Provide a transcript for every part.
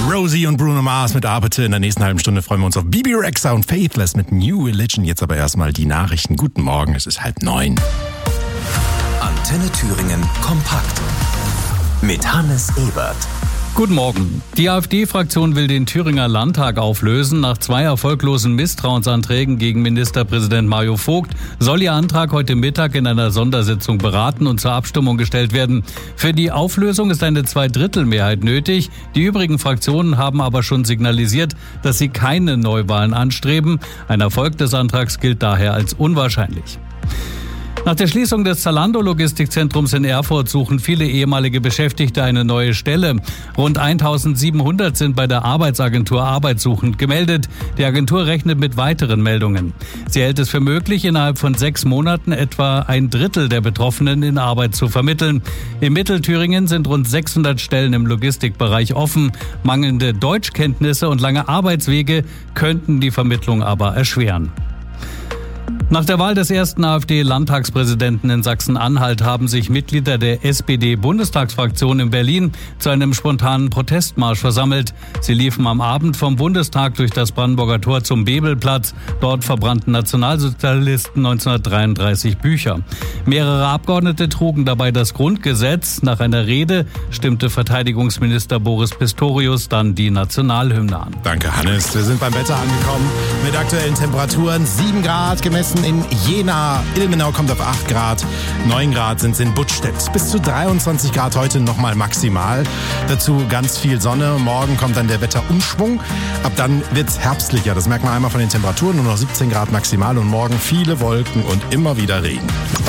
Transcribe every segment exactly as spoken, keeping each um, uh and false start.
Rosie und Bruno Mars mit Arbete. In der nächsten halben Stunde freuen wir uns auf Bibi Rexha und Faithless mit New Religion. Jetzt aber erstmal die Nachrichten. Guten Morgen, es ist halb neun. Antenne Thüringen kompakt mit Hannes Ebert. Guten Morgen. Die AfD-Fraktion will den Thüringer Landtag auflösen. Nach zwei erfolglosen Misstrauensanträgen gegen Ministerpräsident Mario Vogt soll ihr Antrag heute Mittag in einer Sondersitzung beraten und zur Abstimmung gestellt werden. Für die Auflösung ist eine Zweidrittelmehrheit nötig. Die übrigen Fraktionen haben aber schon signalisiert, dass sie keine Neuwahlen anstreben. Ein Erfolg des Antrags gilt daher als unwahrscheinlich. Nach der Schließung des Zalando-Logistikzentrums in Erfurt suchen viele ehemalige Beschäftigte eine neue Stelle. Rund eintausendsiebenhundert sind bei der Arbeitsagentur arbeitssuchend gemeldet. Die Agentur rechnet mit weiteren Meldungen. Sie hält es für möglich, innerhalb von sechs Monaten etwa ein Drittel der Betroffenen in Arbeit zu vermitteln. In Mittelthüringen sind rund sechshundert Stellen im Logistikbereich offen. Mangelnde Deutschkenntnisse und lange Arbeitswege könnten die Vermittlung aber erschweren. Nach der Wahl des ersten AfD-Landtagspräsidenten in Sachsen-Anhalt haben sich Mitglieder der S P D-Bundestagsfraktion in Berlin zu einem spontanen Protestmarsch versammelt. Sie liefen am Abend vom Bundestag durch das Brandenburger Tor zum Bebelplatz. Dort verbrannten Nationalsozialisten neunzehnhundertdreiunddreißig Bücher. Mehrere Abgeordnete trugen dabei das Grundgesetz. Nach einer Rede stimmte Verteidigungsminister Boris Pistorius dann die Nationalhymne an. Danke, Hannes. Wir sind beim Wetter angekommen mit aktuellen Temperaturen. sieben Grad gemessen in Jena. Ilmenau kommt auf acht Grad. neun Grad sind es in Buttstedt. Bis zu dreiundzwanzig Grad heute nochmal maximal. Dazu ganz viel Sonne. Morgen kommt dann der Wetterumschwung. Ab dann wird es herbstlicher. Das merkt man einmal von den Temperaturen. Nur noch siebzehn Grad maximal und morgen viele Wolken und immer wieder Regen.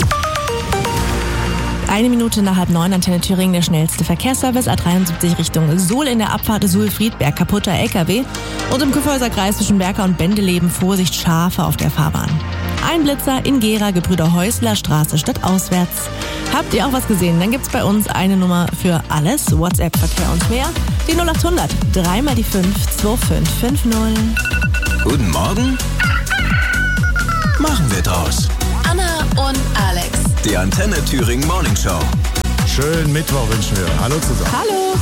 Eine Minute nach halb neun, Antenne Thüringen, der schnellste Verkehrsservice, A dreiundsiebzig Richtung Suhl in der Abfahrt Suhl-Friedberg, kaputter L K W. Und im Kyffhäuser Kreis zwischen Berka und Bendeleben, Vorsicht, Schafe auf der Fahrbahn. Ein Blitzer in Gera, Gebrüder Häusler Straße stadtauswärts. Habt ihr auch was gesehen? Dann gibt's bei uns eine Nummer für alles. WhatsApp, Verkehr und mehr. Die null acht hundert, drei mal die fünf, zwei fünf fünf null. Guten Morgen. Machen wir draus. Anna und Alex. Die Antenne Thüringen Morning Show. Schönen Mittwoch wünschen wir. Hallo zusammen. Hallo.